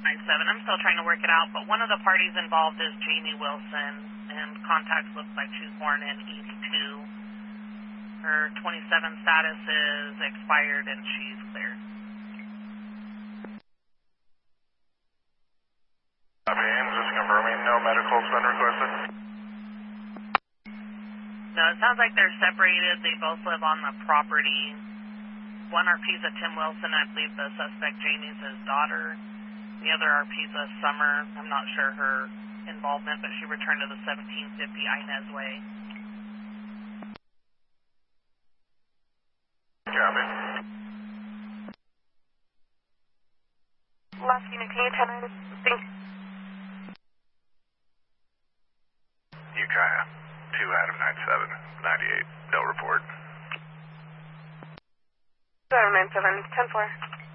I'm still trying to work it out, but one of the parties involved is Jamie Wilson, and contacts looks like she's born in 82. Her 27 status is expired, and she's cleared. James, just confirming no medical's been requested. No, it sounds like they're separated. They both live on the property. One RP's a Tim Wilson. I believe the suspect Jamie's his daughter. The other RP's a Summer. I'm not sure her involvement, but she returned to the 1750 Inez Way. Copy. Last unit, can you turn on this? Ukiah, 2 Adam 97, 98, no report. 97, 10-4.